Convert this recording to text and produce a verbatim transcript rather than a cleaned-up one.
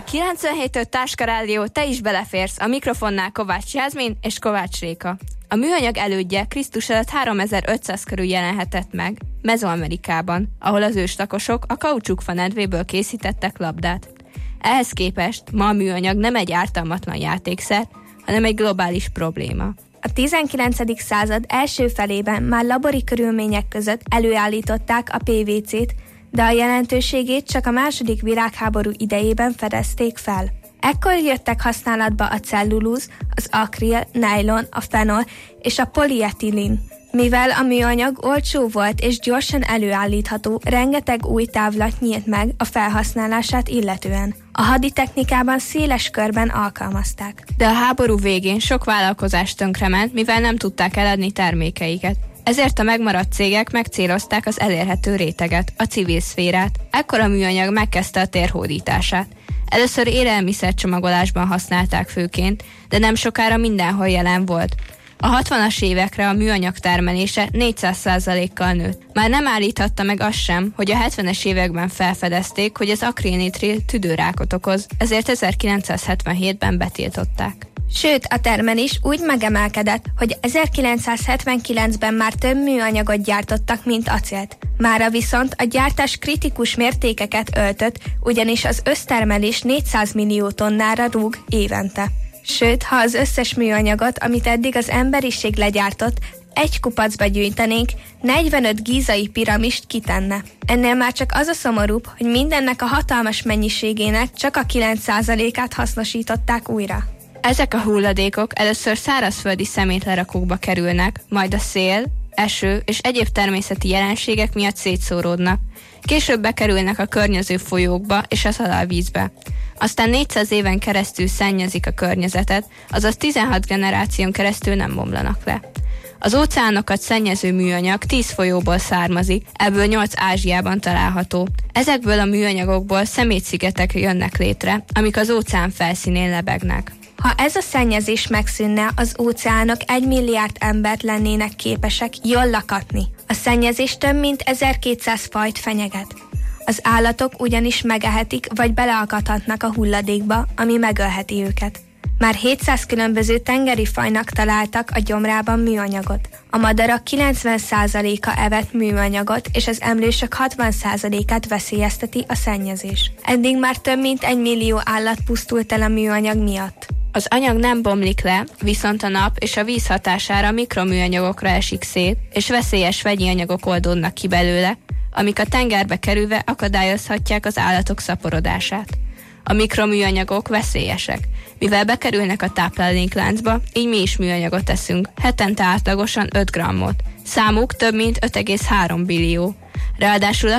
kilencvenhét öt Táska Rádió, te is beleférsz, a mikrofonnál Kovács Jászmin és Kovács Réka. A műanyag elődje Krisztus előtt háromezer-ötszáz körül jelenhetett meg Mezoamerikában, ahol az őslakosok a kaucsukfa nedvéből készítettek labdát. Ehhez képest ma a műanyag nem egy ártalmatlan játékszer, hanem egy globális probléma. A tizenkilencedik század első felében már labori körülmények között előállították a pé vé cét, de a jelentőségét csak a második világháború idejében fedezték fel. Ekkor jöttek használatba a cellulóz, az akril, nylon, a fenol és a polietilin. Mivel a műanyag olcsó volt és gyorsan előállítható, rengeteg új távlat nyílt meg a felhasználását illetően. A haditechnikában széles körben alkalmazták. De a háború végén sok vállalkozás tönkrement, mivel nem tudták eladni termékeiket. Ezért a megmaradt cégek megcélozták az elérhető réteget, a civil szférát. Ekkor a műanyag megkezdte a térhódítását. Először élelmiszercsomagolásban használták főként, de nem sokára mindenhol jelen volt. A hatvanas évekre a műanyag termelése négyszáz százalékkal nőtt. Már nem állíthatta meg azt sem, hogy a hetvenes években felfedezték, hogy az akrilnitril tüdőrákot okoz, ezért ezerkilencszázhetvenhétben betiltották. Sőt, a termelés úgy megemelkedett, hogy ezerkilencszázhetvenkilencben már több műanyagot gyártottak, mint acélt. Mára viszont a gyártás kritikus mértékeket öltött, ugyanis az össztermelés négyszáz millió tonnára rúg évente. Sőt, ha az összes műanyagot, amit eddig az emberiség legyártott, egy kupacba gyűjtenénk, negyvenöt gízai piramist kitenne. Ennél már csak az a szomorúbb, hogy mindennek a hatalmas mennyiségének csak a kilenc százalékát hasznosították újra. Ezek a hulladékok először szárazföldi szemétlerakókba kerülnek, majd a szél, eső és egyéb természeti jelenségek miatt szétszóródnak. Később bekerülnek a környező folyókba és a talajvízbe. Aztán négyszáz éven keresztül szennyezik a környezetet, azaz tizenhat generáción keresztül nem bomlanak le. Az óceánokat szennyező műanyag tíz folyóból származik, ebből nyolc Ázsiában található. Ezekből a műanyagokból szemétszigetek jönnek létre, amik az óceán felszínén lebegnek. Ha ez a szennyezés megszűnne, az óceánok egy milliárd embert lennének képesek jól lakatni. A szennyezés több mint ezerkétszáz fajt fenyeget. Az állatok ugyanis megehetik vagy beleakadhatnak a hulladékba, ami megölheti őket. Már hétszáz különböző tengeri fajnak találtak a gyomrában műanyagot. A madarak kilencven százaléka evett műanyagot, és az emlősök hatvan százalékát veszélyezteti a szennyezés. Eddig már több mint egy millió állat pusztult el a műanyag miatt. Az anyag nem bomlik le, viszont a nap és a víz hatására mikroműanyagokra esik szét, és veszélyes vegyi anyagok oldódnak ki belőle, amik a tengerbe kerülve akadályozhatják az állatok szaporodását. A mikroműanyagok veszélyesek, mivel bekerülnek a táplálékláncba, így mi is műanyagot eszünk, hetente átlagosan öt grammot. Számuk több mint öt egész három billió. Ráadásul